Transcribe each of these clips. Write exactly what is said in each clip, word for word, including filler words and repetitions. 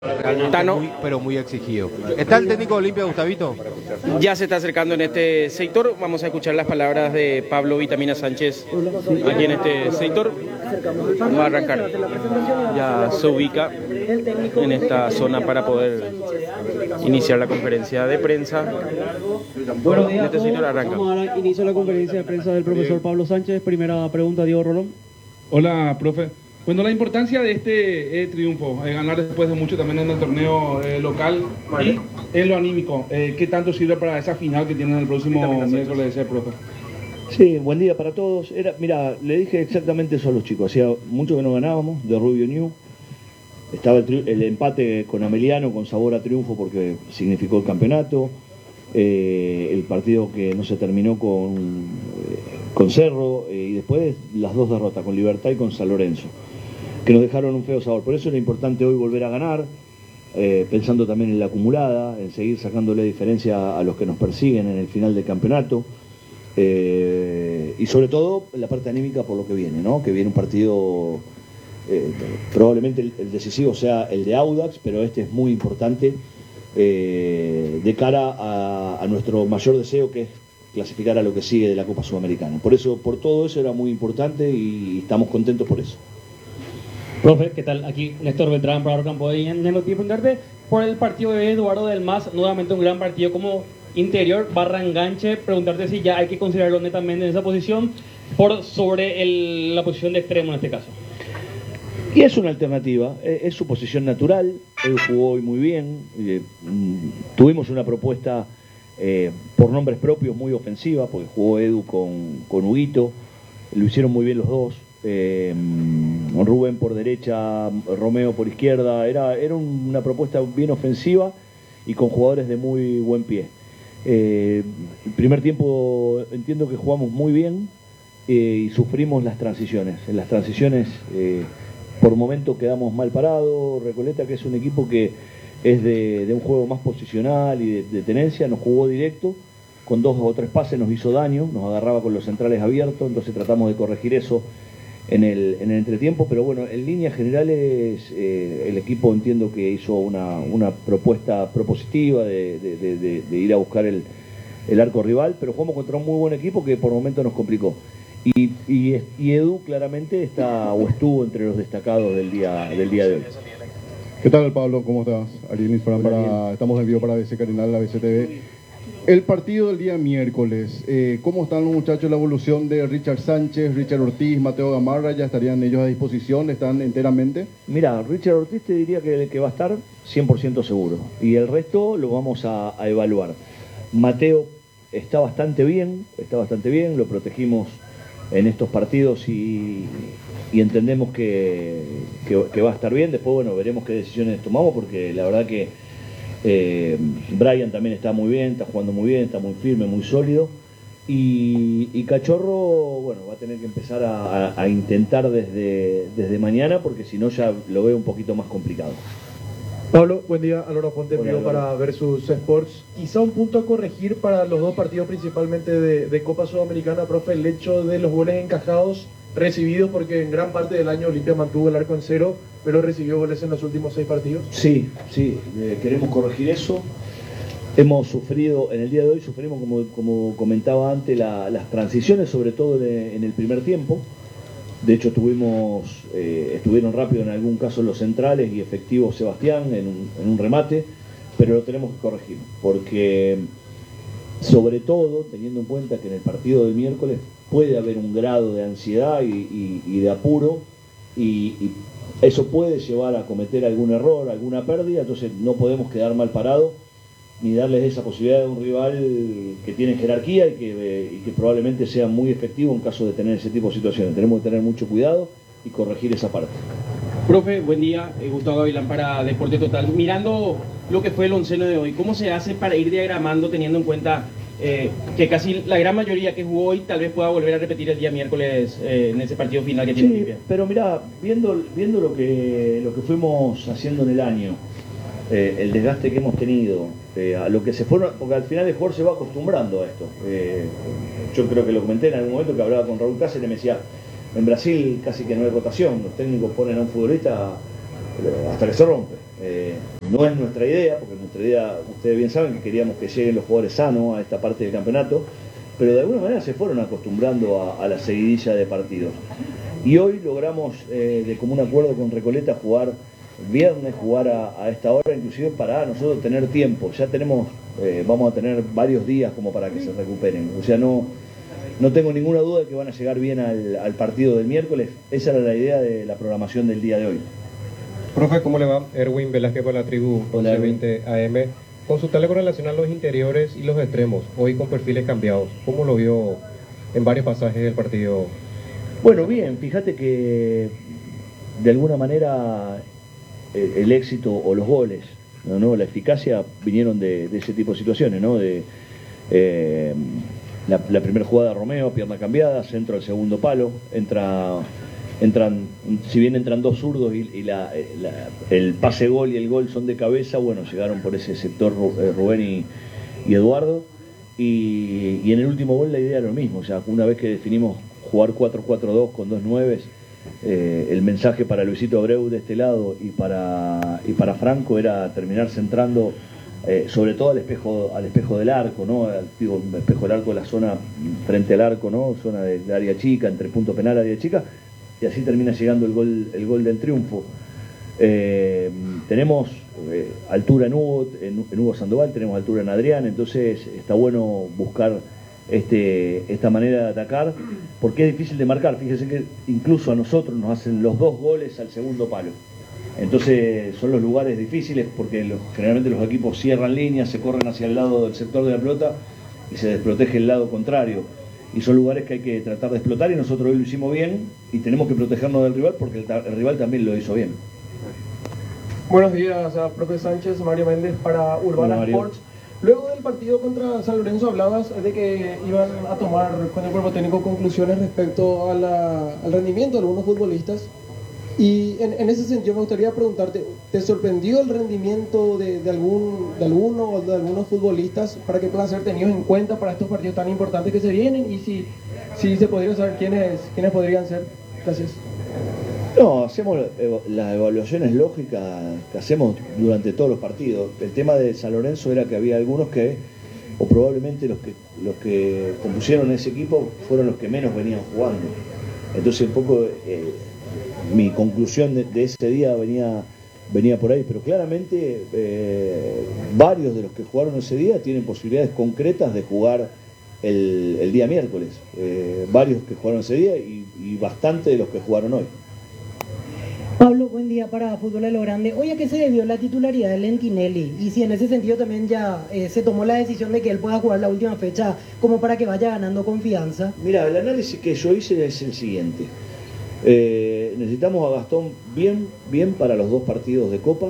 Realmente Tano. muy, pero muy exigido. ¿Está el técnico de Olimpia, Gustavito? Ya se está acercando en este sector. Vamos a escuchar las palabras de Pablo Vitamina Sánchez aquí en este sector. Vamos a arrancar. Ya se ubica en esta zona para poder iniciar la conferencia de prensa. Buenos días En a este todos. sector arranca. Vamos a dar inicio a la conferencia de prensa del profesor Pablo Sánchez. Primera pregunta, Diego Rolón. Hola, profe. Bueno, la importancia de este eh, triunfo, eh, ganar después de mucho también en el torneo eh, local y en lo anímico, eh, ¿qué tanto sirve para esa final que tienen el próximo miércoles, eh, profe? Sí, buen día para todos. Era, mira, le dije exactamente eso a los chicos. Hacía mucho que no ganábamos de Rubio New. Estaba el, tri- el empate con Ameliano con sabor a triunfo porque significó el campeonato. Eh, el partido que no se terminó con, eh, con Cerro eh, y después las dos derrotas con Libertad y con San Lorenzo, que nos dejaron un feo sabor. Por eso era importante hoy volver a ganar, eh, pensando también en la acumulada, en seguir sacándole diferencia a los que nos persiguen en el final del campeonato, eh, y sobre todo la parte anímica por lo que viene, ¿no? Que viene un partido, eh, probablemente el, el decisivo sea el de Audax, pero este es muy importante eh, de cara a, a nuestro mayor deseo, que es clasificar a lo que sigue de la Copa Sudamericana. Por eso, por todo eso era muy importante y estamos contentos por eso. Profe, ¿qué tal? Aquí Néstor Beltrán, para Campo de Llano. Quiero preguntarte por el partido de Eduardo del Mas, nuevamente un gran partido como interior barra enganche. Preguntarte si ya hay que considerarlo netamente en esa posición por sobre el, la posición de extremo en este caso. Y es una alternativa, es, es su posición natural. Él jugó hoy muy bien. Eh, mm, tuvimos una propuesta eh, por nombres propios muy ofensiva, porque jugó Edu con, con Huguito. Lo hicieron muy bien los dos. Eh, Rubén por derecha, Romeo por izquierda. Era, era una propuesta bien ofensiva y con jugadores de muy buen pie. Eh, el primer tiempo entiendo que jugamos muy bien eh, y sufrimos las transiciones. En las transiciones eh, por momento quedamos mal parados. Recoleta, que es un equipo que es de, de un juego más posicional y de, de tenencia, nos jugó directo. Con dos o tres pases nos hizo daño, nos agarraba con los centrales abiertos, entonces tratamos de corregir eso en el, en el entretiempo, pero bueno, en líneas generales eh, el equipo entiendo que hizo una, una propuesta propositiva de, de, de, de, de ir a buscar el, el arco rival, pero jugamos contra un muy buen equipo que por momentos nos complicó. Y, y, y Edu claramente está o estuvo entre los destacados del día, del día de hoy. ¿Qué tal, Pablo? ¿Cómo estás? Ariel Nisfran, para, estamos en vivo para B C Carinal, la B C T V. El partido del día miércoles, eh, ¿cómo están los muchachos? La evolución de Richard Sánchez, Richard Ortiz, Mateo Gamarra, ¿ya estarían ellos a disposición? ¿Están enteramente? Mira, Richard Ortiz te diría que, que va a estar cien por ciento seguro. Y el resto lo vamos a, a evaluar. Mateo está bastante bien, está bastante bien, lo protegimos en estos partidos y, y entendemos que, que, que va a estar bien. Después, bueno, veremos qué decisiones tomamos, porque la verdad que Eh, Brian también está muy bien, está jugando muy bien, está muy firme, muy sólido. Y, y Cachorro, bueno, va a tener que empezar a, a, a intentar desde, desde mañana, porque si no ya lo veo un poquito más complicado. Pablo, buen día. Alora Ponte, Hola, vivo Alora. para Versus Sports. Quizá un punto a corregir para los dos partidos principalmente de, de Copa Sudamericana, profe, el hecho de los goles encajados recibidos, porque en gran parte del año Olimpia mantuvo el arco en cero, pero recibió goles en los últimos seis partidos. Sí, sí, eh, queremos corregir eso. Hemos sufrido, en el día de hoy sufrimos, como, como comentaba antes, la, las transiciones, sobre todo en, en el primer tiempo. De hecho, tuvimos, eh, estuvieron rápido en algún caso los centrales y efectivo Sebastián en un, en un remate, pero lo tenemos que corregir, porque sobre todo, teniendo en cuenta que en el partido del miércoles puede haber un grado de ansiedad y, y, y de apuro, y, y eso puede llevar a cometer algún error, alguna pérdida. Entonces no podemos quedar mal parados ni darles esa posibilidad de un rival que tiene jerarquía y que, y que probablemente sea muy efectivo en caso de tener ese tipo de situaciones. Tenemos que tener mucho cuidado y corregir esa parte. Profe, buen día. Eh, Gustavo Gavilán para Deporte Total. Mirando lo que fue el onceno de hoy, ¿cómo se hace para ir diagramando, teniendo en cuenta eh, que casi la gran mayoría que jugó hoy tal vez pueda volver a repetir el día miércoles eh, en ese partido final que tiene Sí, Olimpia? pero mira, viendo, viendo lo que, lo que fuimos haciendo en el año, eh, el desgaste que hemos tenido, eh, a lo que se fueron, porque al final el jugador se va acostumbrando a esto. Eh, yo creo que lo comenté en algún momento, que hablaba con Raúl Cáceres y me decía, en Brasil casi que no hay rotación, los técnicos ponen a un futbolista hasta que se rompe. Eh, no es nuestra idea, porque nuestra idea, ustedes bien saben que queríamos que lleguen los jugadores sanos a esta parte del campeonato, pero de alguna manera se fueron acostumbrando a, a la seguidilla de partidos. Y hoy logramos eh, de común acuerdo con Recoleta jugar viernes, jugar a, a esta hora, inclusive para nosotros tener tiempo. Ya tenemos, eh, vamos a tener varios días como para que se recuperen. O sea, no, no tengo ninguna duda de que van a llegar bien al, al partido del miércoles. Esa era la idea de la programación del día de hoy. Profe, ¿cómo le va? Erwin Velázquez para la tribu once veinte A M. Consultarle con relación a los interiores y los extremos, hoy con perfiles cambiados. ¿Cómo lo vio en varios pasajes del partido? Bueno, bien, fíjate que de alguna manera el, el éxito o los goles, ¿no? ¿no? La eficacia vinieron de, de ese tipo de situaciones, ¿no? De eh, la, la primera jugada de Romeo, pierna cambiada, centro al segundo palo, entra... Entran, si bien entran dos zurdos y, y la, la, el pase gol y el gol son de cabeza, bueno, llegaron por ese sector Rubén y, y Eduardo, y, y en el último gol la idea era lo mismo. O sea, una vez que definimos jugar cuatro cuatro dos con dos nueves, eh, el mensaje para Luisito Abreu de este lado y para, y para Franco era terminar centrando eh, sobre todo al espejo, al espejo del arco, ¿no? Al, digo, espejo del arco, la zona frente al arco, ¿no? Zona de, de área chica, entre punto penal y área chica, y así termina llegando el gol, el gol del triunfo. Eh, tenemos eh, altura en Hugo, en, en Hugo Sandoval, tenemos altura en Adrián, entonces está bueno buscar este, esta manera de atacar, porque es difícil de marcar. Fíjense que incluso a nosotros nos hacen los dos goles al segundo palo. Entonces son los lugares difíciles porque los, generalmente los equipos cierran líneas, se corren hacia el lado del sector de la pelota y se desprotege el lado contrario. Y son lugares que hay que tratar de explotar, y nosotros hoy lo hicimos bien y tenemos que protegernos del rival porque el, el rival también lo hizo bien. Buenos días, a profe Sánchez, Mario Méndez para Urbana Hola, Sports. Luego del partido contra San Lorenzo hablabas de que iban a tomar con el cuerpo técnico conclusiones respecto a la, al rendimiento de algunos futbolistas. Y en, en ese sentido me gustaría preguntarte, ¿te sorprendió el rendimiento de, de, algún, de alguno o de algunos futbolistas para que puedan ser tenidos en cuenta para estos partidos tan importantes que se vienen? Y si, si se podría saber quiénes, quiénes podrían ser. Gracias. No, hacemos las evaluaciones lógicas que hacemos durante todos los partidos. El tema de San Lorenzo era que había algunos que, o probablemente los que, los que compusieron ese equipo, fueron los que menos venían jugando. Entonces un poco... Eh, mi conclusión de, de ese día venía venía por ahí, pero claramente eh, varios de los que jugaron ese día tienen posibilidades concretas de jugar el, el día miércoles, eh, varios que jugaron ese día y, y bastante de los que jugaron hoy. Pablo, buen día para Fútbol de lo Grande. Hoy, ¿a qué se debió la titularidad de Lentinelli? Y si en ese sentido también ya eh, se tomó la decisión de que él pueda jugar la última fecha como para que vaya ganando confianza. Mira, el análisis que yo hice es el siguiente. Eh, necesitamos a Gastón bien, bien para los dos partidos de Copa.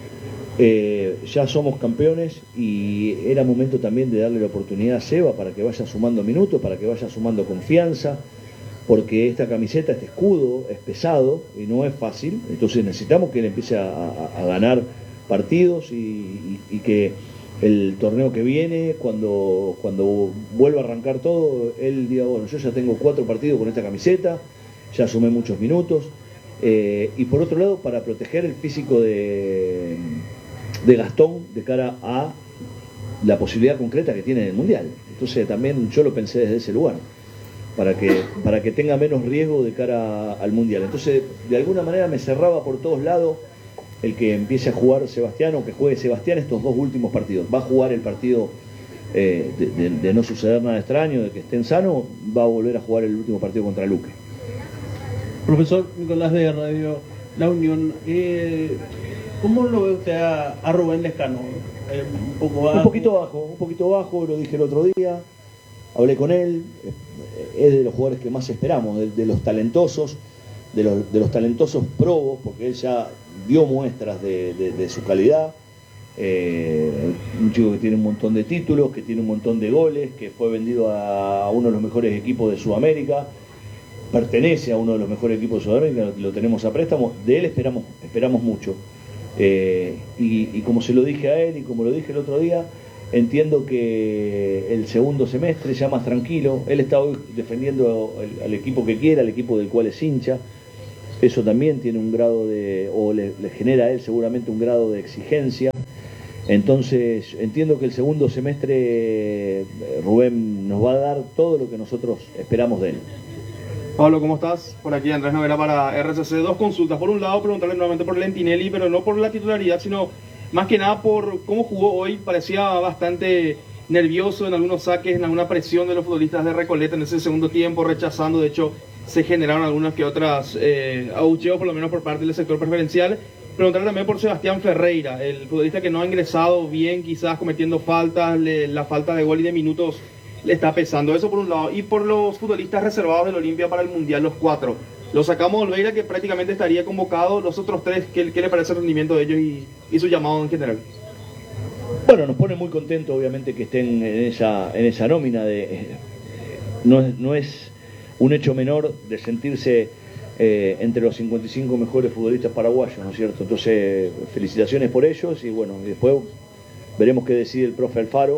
Eh, ya somos campeones y era momento también de darle la oportunidad a Seba para que vaya sumando minutos, para que vaya sumando confianza, porque esta camiseta, este escudo es pesado y no es fácil. Entonces necesitamos que él empiece a, a, a ganar partidos y, y, y que el torneo que viene, cuando, cuando vuelva a arrancar todo, él diga, bueno, yo ya tengo cuatro partidos con esta camiseta, ya sumé muchos minutos, eh, y por otro lado para proteger el físico de, de Gastón de cara a la posibilidad concreta que tiene en el Mundial. Entonces también yo lo pensé desde ese lugar, para que, para que tenga menos riesgo de cara al Mundial. Entonces de alguna manera me cerraba por todos lados el que empiece a jugar Sebastián o que juegue Sebastián estos dos últimos partidos. Va a jugar el partido eh, de, de, de no suceder nada extraño, de que estén sanos, va a volver a jugar el último partido contra Luque. Profesor Nicolás de Radio La Unión, eh, ¿cómo lo ve usted a, a Rubén Lescano? Eh, un poco bajo. Un poquito bajo, un poquito bajo, lo dije el otro día, hablé con él, es de los jugadores que más esperamos, de, de los talentosos, de los, de los talentosos probos, porque él ya dio muestras de, de, de su calidad, eh, un chico que tiene un montón de títulos, que tiene un montón de goles, que fue vendido a, a uno de los mejores equipos de Sudamérica, pertenece a uno de los mejores equipos de Sudamérica, lo tenemos a préstamo, de él esperamos, esperamos mucho. Eh, y, y como se lo dije a él y como lo dije el otro día, entiendo que el segundo semestre ya más tranquilo, él está hoy defendiendo el, al equipo que quiera, al equipo del cual es hincha, eso también tiene un grado de, o le, le genera a él seguramente un grado de exigencia. Entonces entiendo que el segundo semestre Rubén nos va a dar todo lo que nosotros esperamos de él. Pablo, ¿cómo estás? Por aquí Andrés Novela para R C C. Dos consultas. Por un lado, preguntarle nuevamente por Lentinelli, pero no por la titularidad, sino más que nada por cómo jugó hoy. Parecía bastante nervioso en algunos saques, en alguna presión de los futbolistas de Recoleta en ese segundo tiempo, rechazando. De hecho, se generaron algunas que otras eh, abucheos, por lo menos por parte del sector preferencial. Preguntarle también por Sebastián Ferreira, el futbolista que no ha ingresado bien, quizás cometiendo faltas, le, la falta de gol y de minutos le está pesando. Eso por un lado. Y por los futbolistas reservados del Olimpia para el Mundial, los cuatro. Lo sacamos de Olveira, que prácticamente estaría convocado. Los otros tres, ¿qué, qué le parece el rendimiento de ellos y, y su llamado en general? Bueno, nos pone muy contentos, obviamente, que estén en esa, en esa nómina. De, eh, no, es, no es un hecho menor de sentirse eh, entre los cincuenta y cinco mejores futbolistas paraguayos, ¿no es cierto? Entonces, felicitaciones por ellos y bueno, y después veremos qué decide el profe Alfaro.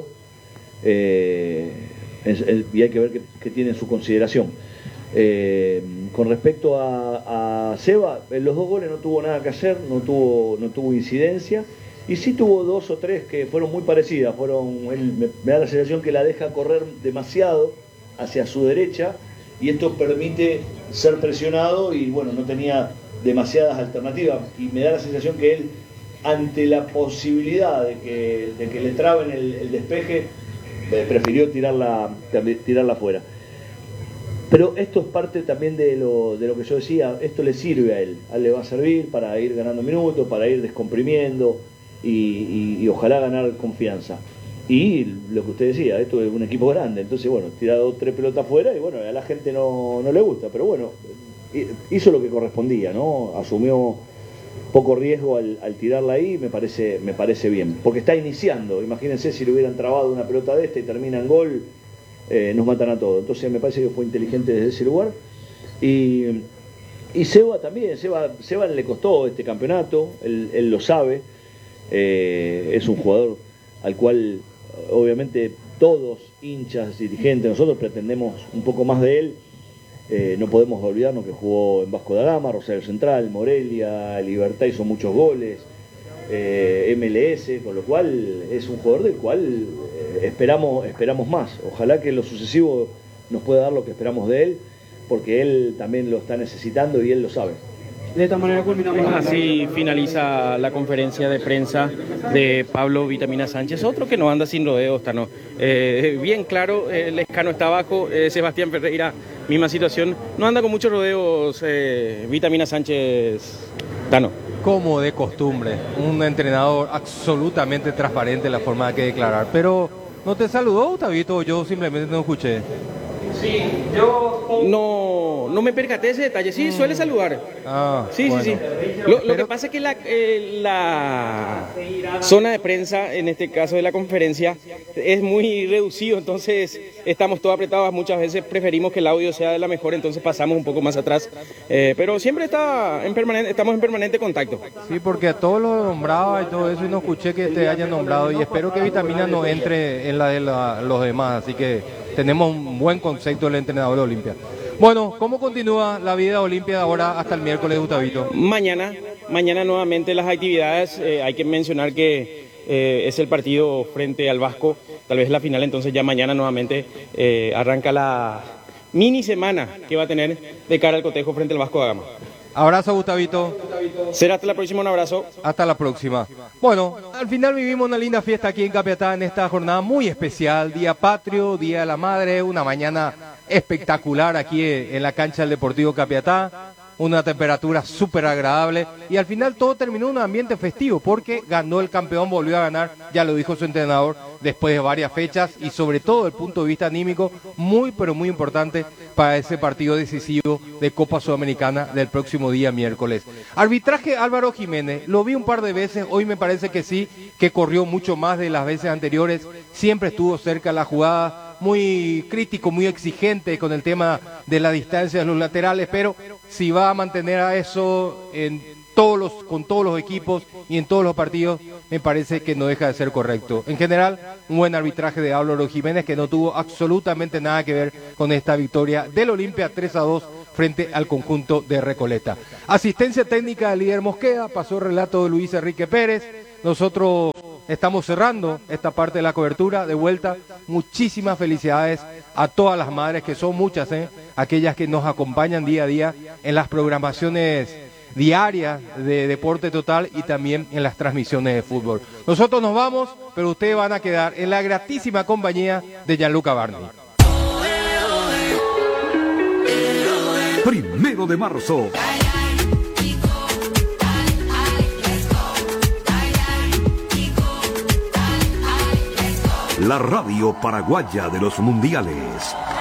Eh, es, es, y hay que ver qué, qué tiene en su consideración. Eh, con respecto a, a Seba, en los dos goles no tuvo nada que hacer, no tuvo, no tuvo incidencia, y sí tuvo dos o tres que fueron muy parecidas. Fueron, él, me, me da la sensación que la deja correr demasiado hacia su derecha, y esto permite ser presionado, y bueno, no tenía demasiadas alternativas, y me da la sensación que él, ante la posibilidad de que, de que le traben el, el despeje, prefirió tirarla, tirarla fuera. Pero esto es parte también de lo, de lo que yo decía, esto le sirve a él, a él le va a servir para ir ganando minutos, para ir descomprimiendo y, y, y ojalá ganar confianza. Y lo que usted decía, esto es un equipo grande, entonces bueno, tirado tres pelotas fuera y bueno, a la gente no, no le gusta, pero bueno, hizo lo que correspondía, ¿no? Asumió poco riesgo al, al tirarla ahí, me parece, me parece bien, porque está iniciando. Imagínense si le hubieran trabado una pelota de esta y termina en gol, eh, nos matan a todos. Entonces me parece que fue inteligente desde ese lugar. Y, y Seba también, Seba, Seba le costó este campeonato, él, él lo sabe, eh, es un jugador al cual obviamente todos, hinchas, dirigentes, nosotros pretendemos un poco más de él. Eh, no podemos olvidarnos que jugó en Vasco da Gama, Rosario Central, Morelia, Libertad, hizo muchos goles, eh, M L S, con lo cual es un jugador del cual eh, esperamos, esperamos más. Ojalá que en lo sucesivo nos pueda dar lo que esperamos de él, porque él también lo está necesitando y él lo sabe. De esta manera culminamos. Así finaliza la conferencia de prensa de Pablo Vitamina Sánchez, otro que no anda sin rodeos, Tano. Eh, bien claro, eh, Lescano está abajo, eh, Sebastián Ferreira, misma situación. No anda con muchos rodeos eh, Vitamina Sánchez, Tano. Como de costumbre, un entrenador absolutamente transparente en la forma de que declarar. Pero, ¿no te saludó, Gustavito? Yo simplemente no escuché. Sí, yo no, no me percaté de ese detalle. Sí, suele saludar. Ah, sí, bueno. sí, sí. Lo, lo que pasa es que la, eh, la zona de prensa, en este caso de la conferencia, es muy reducido, entonces estamos todos apretados. Muchas veces preferimos que el audio sea de la mejor, entonces pasamos un poco más atrás. Eh, pero siempre está en permanente, estamos en permanente contacto. Sí, porque a todos los nombraba y todo eso, y no escuché que te hayan nombrado, y espero que Vitamina no entre en la de la, los demás, así que tenemos un buen concepto del entrenador de Olimpia. Bueno, ¿cómo continúa la vida de Olimpia ahora hasta el miércoles, Gustavito? Mañana, mañana nuevamente las actividades. Eh, hay que mencionar que eh, es el partido frente al Vasco, tal vez la final, entonces ya mañana nuevamente eh, arranca la mini semana que va a tener de cara al cotejo frente al Vasco da Gama. Abrazo, Gustavito. Será hasta la próxima, un abrazo. Hasta la próxima. Bueno, al final vivimos una linda fiesta aquí en Capiatá en esta jornada muy especial, Día Patrio, Día de la Madre, una mañana espectacular aquí en la cancha del Deportivo Capiatá, una temperatura súper agradable y al final todo terminó en un ambiente festivo porque ganó el campeón, volvió a ganar, ya lo dijo su entrenador, después de varias fechas y sobre todo desde el punto de vista anímico, muy pero muy importante para ese partido decisivo de Copa Sudamericana del próximo día miércoles. Arbitraje Álvaro Jiménez, lo vi un par de veces, hoy me parece que sí, que corrió mucho más de las veces anteriores, siempre estuvo cerca de la jugada, muy crítico, muy exigente con el tema de la distancia de los laterales, pero si va a mantener a eso en todos los, con todos los equipos y en todos los partidos, me parece que no deja de ser correcto. En general, un buen arbitraje de Álvaro Jiménez que no tuvo absolutamente nada que ver con esta victoria del Olimpia tres a dos frente al conjunto de Recoleta. Asistencia técnica del líder Mosqueda, pasó el relato de Luis Enrique Pérez. Nosotros estamos cerrando esta parte de la cobertura. De vuelta, muchísimas felicidades a todas las madres, que son muchas, ¿eh? Aquellas que nos acompañan día a día en las programaciones diarias de Deporte Total y también en las transmisiones de fútbol. Nosotros nos vamos, pero ustedes van a quedar en la gratísima compañía de Gianluca Barney. Primero de marzo. La radio paraguaya de los mundiales.